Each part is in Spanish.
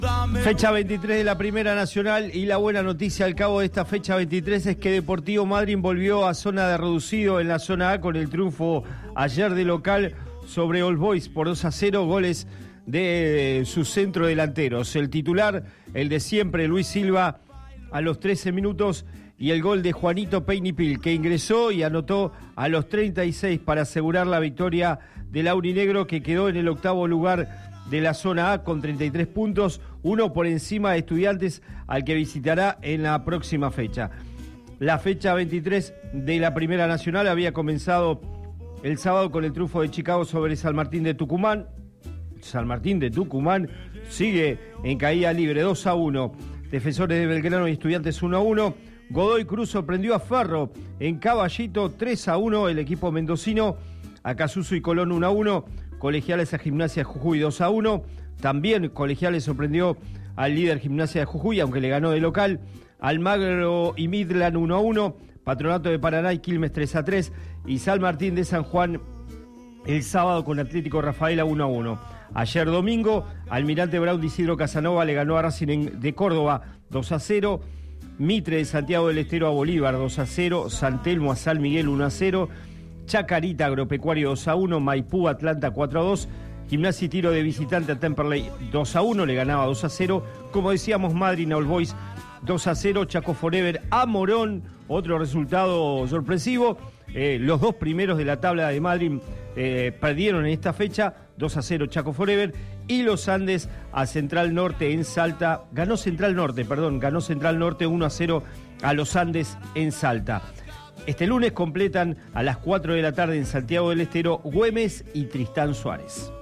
Fecha 23 de la Primera Nacional, y la buena noticia al cabo de esta fecha 23 es que Deportivo Madryn volvió a zona de reducido en la zona A con el triunfo ayer de local sobre All Boys por 2-0, goles de sus centrodelanteros. El titular, el de siempre, Luis Silva, a los 13 minutos, y el gol de Juanito Peynipil, que ingresó y anotó a los 36 para asegurar la victoria del aurinegro, que quedó en el octavo lugar de la zona A con 33 puntos, uno por encima de Estudiantes, al que visitará en la próxima fecha. La fecha 23 de la Primera Nacional había comenzado el sábado con el triunfo de Chicago sobre San Martín de Tucumán. San Martín de Tucumán sigue en caída libre, 2-1. Defensores de Belgrano y Estudiantes 1-1. Godoy Cruz sorprendió a Ferro en Caballito, 3-1 el equipo mendocino. Acasuso y Colón 1-1. Colegiales a Gimnasia de Jujuy 2-1. También Colegiales sorprendió al líder Gimnasia de Jujuy, aunque le ganó de local. Almagro y Midland 1-1. Patronato de Paraná y Quilmes 3-3. Y San Martín de San Juan el sábado con Atlético Rafaela 1-1. Ayer domingo, Almirante Brown de Isidro Casanova le ganó a Racing de Córdoba 2-0. Mitre de Santiago del Estero a Bolívar 2-0. San Telmo a San Miguel 1-0. Chacarita Agropecuario 2-1, Maipú Atlanta 4-2, Gimnasia y Tiro de visitante a Temperley 2-1, le ganaba 2-0, como decíamos, Madryn a All Boys 2-0, Chaco Forever a Morón, otro resultado sorpresivo. Los dos primeros de la tabla de Madryn perdieron en esta fecha, 2-0 Chaco Forever, y los Andes a Central Norte en Salta, ganó Central Norte 1-0 a los Andes en Salta. Este lunes completan a las 4 de la tarde en Santiago del Estero Güemes y Tristán Suárez.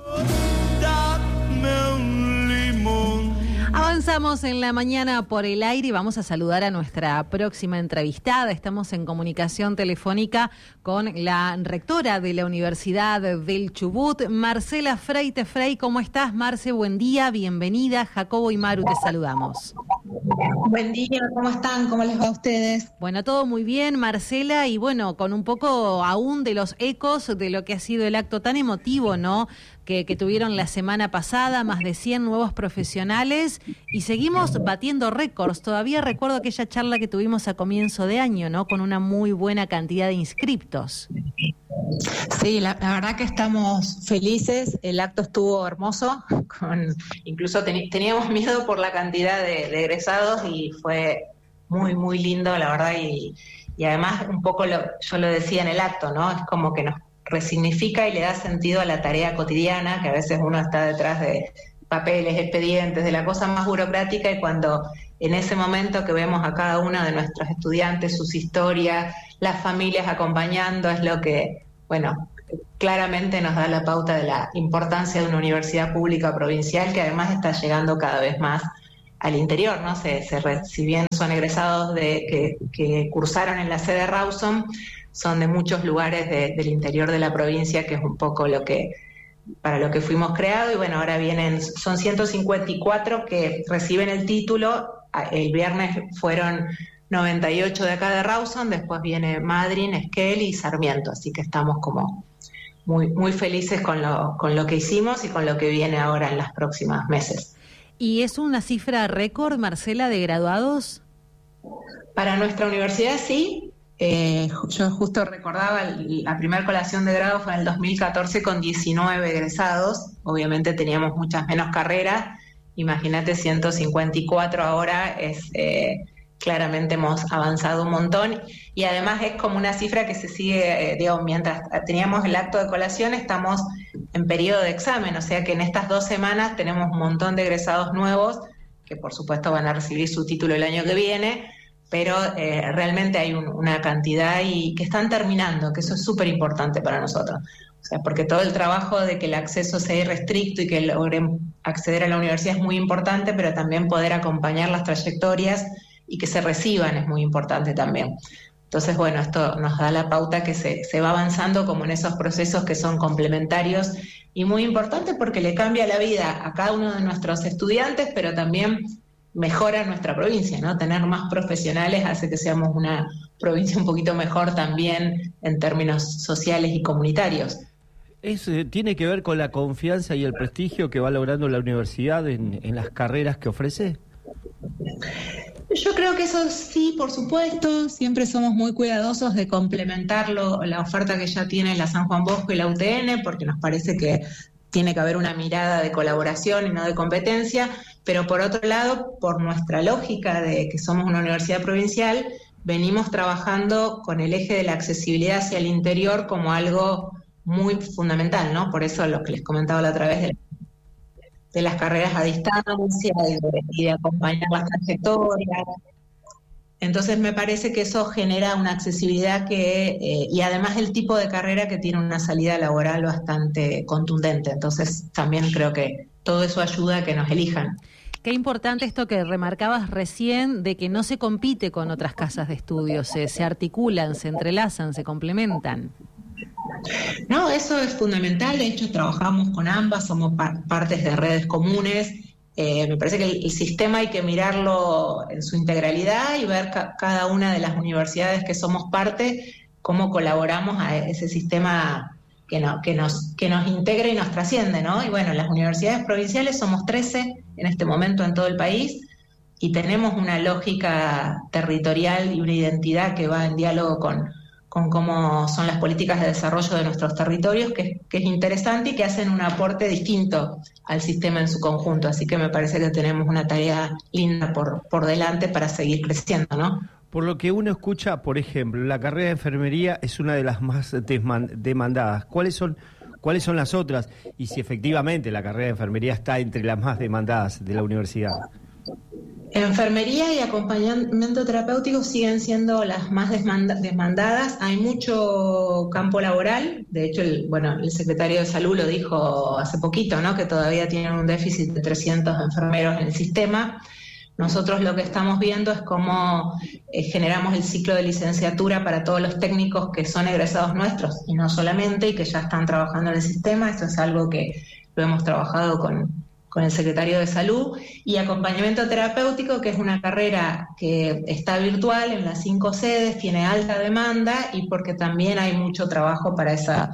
Avanzamos en la mañana por el aire y vamos a saludar a nuestra próxima entrevistada. Estamos en comunicación telefónica con la rectora de la Universidad del Chubut, Marcela Freite. Frey, ¿cómo estás, Marce? Buen día, bienvenida. Jacobo y Maru, te saludamos. Buen día, ¿cómo están? ¿Cómo les va a ustedes? Bueno, todo muy bien, Marcela, y bueno, con un poco aún de los ecos de lo que ha sido el acto tan emotivo, ¿no?, que tuvieron la semana pasada, más de 100 nuevos profesionales, y seguimos batiendo récords. Todavía recuerdo aquella charla que tuvimos a comienzo de año, ¿no?, con una muy buena cantidad de inscriptos. Sí, la verdad que estamos felices, el acto estuvo hermoso, incluso teníamos miedo por la cantidad de egresados y fue muy, muy lindo, la verdad, y además un poco yo lo decía en el acto, ¿no?, es como que nos resignifica y le da sentido a la tarea cotidiana, que a veces uno está detrás de papeles, expedientes, de la cosa más burocrática, y cuando en ese momento que vemos a cada uno de nuestros estudiantes, sus historias, las familias acompañando, es lo que, bueno, claramente nos da la pauta de la importancia de una universidad pública provincial que además está llegando cada vez más al interior, ¿no? Si bien son egresados que cursaron en la sede Rawson, son de muchos lugares del interior de la provincia, que es un poco para lo que fuimos creados. Y bueno, ahora son 154 que reciben el título. El viernes fueron 98 de acá de Rawson, después viene Madryn, Esquel y Sarmiento, así que estamos como muy, muy felices con lo que hicimos y con lo que viene ahora en los próximos meses. ¿Y es una cifra récord, Marcela, de graduados? Para nuestra universidad sí. Yo justo recordaba, la primera colación de grado fue en el 2014 con 19 egresados. Obviamente teníamos muchas menos carreras. Imagínate, 154 ahora, claramente hemos avanzado un montón. Y además es como una cifra que se sigue, mientras teníamos el acto de colación, estamos en periodo de examen. O sea que en estas 2 semanas tenemos un montón de egresados nuevos, que por supuesto van a recibir su título el año que viene, pero realmente hay una cantidad y que están terminando, que eso es súper importante para nosotros. O sea, porque todo el trabajo de que el acceso sea irrestricto y que logren acceder a la universidad es muy importante, pero también poder acompañar las trayectorias y que se reciban es muy importante también. Entonces, bueno, esto nos da la pauta que se va avanzando como en esos procesos que son complementarios y muy importantes porque le cambia la vida a cada uno de nuestros estudiantes, pero también mejora nuestra provincia, ¿no? Tener más profesionales hace que seamos una provincia un poquito mejor también en términos sociales y comunitarios. ¿Tiene que ver con la confianza y el prestigio que va logrando la universidad en las carreras que ofrece? Yo creo que eso sí, por supuesto. Siempre somos muy cuidadosos de complementar la oferta que ya tiene la San Juan Bosco y la UTN, porque nos parece que tiene que haber una mirada de colaboración y no de competencia, pero por otro lado, por nuestra lógica de que somos una universidad provincial, venimos trabajando con el eje de la accesibilidad hacia el interior como algo muy fundamental, ¿no? Por eso lo que les comentaba la otra vez de las carreras a distancia y de acompañar las trayectorias. Entonces me parece que eso genera una accesibilidad y además el tipo de carrera que tiene una salida laboral bastante contundente. Entonces también creo que todo eso ayuda a que nos elijan. Qué importante esto que remarcabas recién, de que no se compite con otras casas de estudios, se articulan, se entrelazan, se complementan. No, eso es fundamental. De hecho, trabajamos con ambas, somos partes de redes comunes. Me parece que el sistema hay que mirarlo en su integralidad y ver cada una de las universidades que somos parte, cómo colaboramos a ese sistema que nos integra y nos trasciende, ¿no? Y bueno, las universidades provinciales somos 13 en este momento en todo el país y tenemos una lógica territorial y una identidad que va en diálogo con cómo son las políticas de desarrollo de nuestros territorios, que es interesante y que hacen un aporte distinto al sistema en su conjunto. Así que me parece que tenemos una tarea linda por delante para seguir creciendo, ¿no? Por lo que uno escucha, por ejemplo, la carrera de enfermería es una de las más demandadas. ¿Cuáles son las otras? Y si efectivamente la carrera de enfermería está entre las más demandadas de la universidad. Enfermería y acompañamiento terapéutico siguen siendo las más demandadas. Hay mucho campo laboral. De hecho, el secretario de Salud lo dijo hace poquito, ¿no? Que todavía tienen un déficit de 300 enfermeros en el sistema. Nosotros lo que estamos viendo es cómo generamos el ciclo de licenciatura para todos los técnicos que son egresados nuestros, y no solamente, y que ya están trabajando en el sistema. Esto es algo que lo hemos trabajado con el secretario de Salud. Y acompañamiento terapéutico, que es una carrera que está virtual en las 5 sedes, tiene alta demanda y porque también hay mucho trabajo para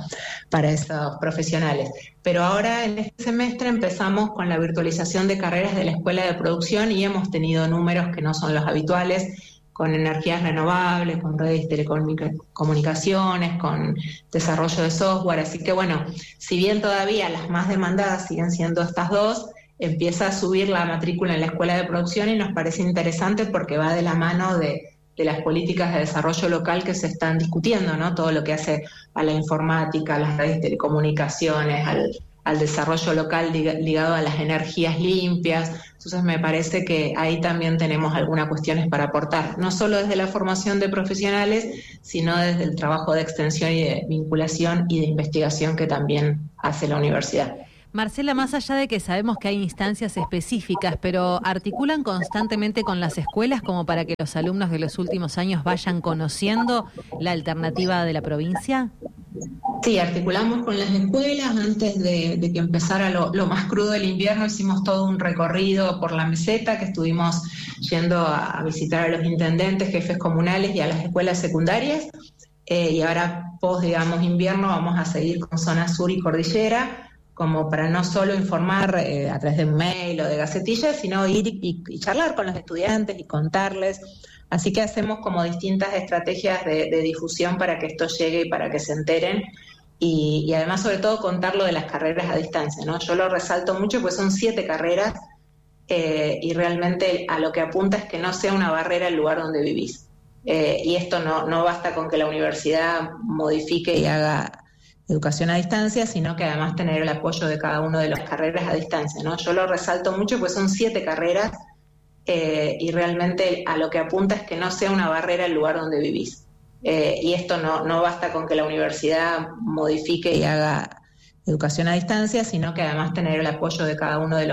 esos profesionales. Pero ahora en este semestre empezamos con la virtualización de carreras de la Escuela de Producción y hemos tenido números que no son los habituales, con energías renovables, con redes de telecomunicaciones, con desarrollo de software. Así que bueno, si bien todavía las más demandadas siguen siendo estas dos, empieza a subir la matrícula en la Escuela de Producción y nos parece interesante porque va de la mano de las políticas de desarrollo local que se están discutiendo, ¿no? Todo lo que hace a la informática, a las redes de telecomunicaciones, al desarrollo local ligado a las energías limpias. Entonces me parece que ahí también tenemos algunas cuestiones para aportar, no solo desde la formación de profesionales, sino desde el trabajo de extensión y de vinculación y de investigación que también hace la universidad. Marcela, más allá de que sabemos que hay instancias específicas, pero ¿articulan constantemente con las escuelas como para que los alumnos de los últimos años vayan conociendo la alternativa de la provincia? Sí, articulamos con las escuelas. Antes de que empezara lo más crudo del invierno, hicimos todo un recorrido por la meseta, que estuvimos yendo a visitar a los intendentes, jefes comunales y a las escuelas secundarias. Y ahora, invierno, vamos a seguir con zona sur y cordillera, como para no solo informar a través de mail o de gacetillas, sino ir y charlar con los estudiantes y contarles. Así que hacemos como distintas estrategias de difusión para que esto llegue y para que se enteren. Y además, sobre todo, contar lo de las carreras a distancia, ¿no? Yo lo resalto mucho, pues son 7 carreras y realmente a lo que apunta es que no sea una barrera el lugar donde vivís. Y esto no basta con que la universidad modifique y haga educación a distancia, sino que además tener el apoyo de cada una de las carreras a distancia, ¿no? Yo lo resalto mucho, pues son 7 carreras y realmente a lo que apunta es que no sea una barrera el lugar donde vivís. Y esto no basta con que la universidad modifique y haga educación a distancia, sino que además tener el apoyo de cada uno de los